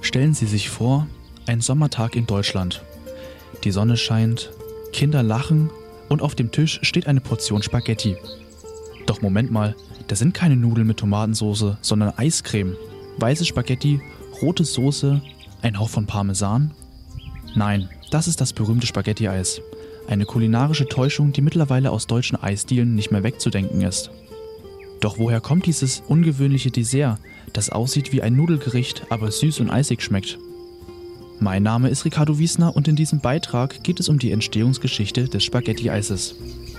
Stellen Sie sich vor, ein Sommertag in Deutschland. Die Sonne scheint, Kinder lachen und auf dem Tisch steht eine Portion Spaghetti. Doch Moment mal, das sind keine Nudeln mit Tomatensauce, sondern Eiscreme. Weiße Spaghetti, rote Soße, ein Hauch von Parmesan? Nein, das ist das berühmte Spaghetti-Eis. Eine kulinarische Täuschung, die mittlerweile aus deutschen Eisdielen nicht mehr wegzudenken ist. Doch woher kommt dieses ungewöhnliche Dessert, das aussieht wie ein Nudelgericht, aber süß und eisig schmeckt? Mein Name ist Ricardo Wiesner und in diesem Beitrag geht es um die Entstehungsgeschichte des Spaghetti-Eises.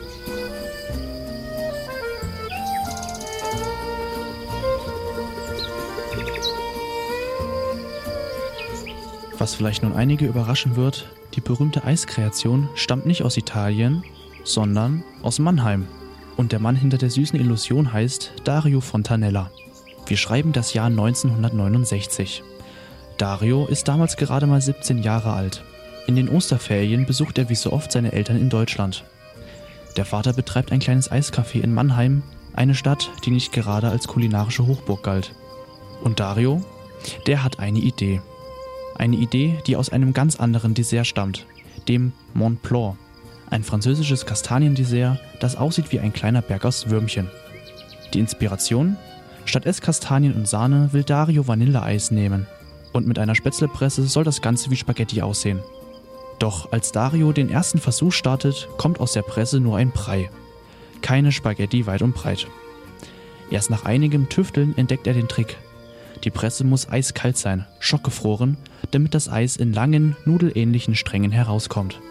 Was vielleicht nun einige überraschen wird, die berühmte Eiskreation stammt nicht aus Italien, sondern aus Mannheim. Und der Mann hinter der süßen Illusion heißt Dario Fontanella. Wir schreiben das Jahr 1969. Dario ist damals gerade mal 17 Jahre alt. In den Osterferien besucht er wie so oft seine Eltern in Deutschland. Der Vater betreibt ein kleines Eiscafé in Mannheim, eine Stadt, die nicht gerade als kulinarische Hochburg galt. Und Dario, der hat eine Idee. Eine Idee, die aus einem ganz anderen Dessert stammt, dem Mont Blanc. Ein französisches Kastaniendessert, das aussieht wie ein kleiner Berg aus Würmchen. Die Inspiration? Statt Esskastanien und Sahne will Dario Vanilleeis nehmen. Und mit einer Spätzlepresse soll das Ganze wie Spaghetti aussehen. Doch als Dario den ersten Versuch startet, kommt aus der Presse nur ein Brei. Keine Spaghetti weit und breit. Erst nach einigem Tüfteln entdeckt er den Trick. Die Presse muss eiskalt sein, schockgefroren, damit das Eis in langen, nudelähnlichen Strängen herauskommt.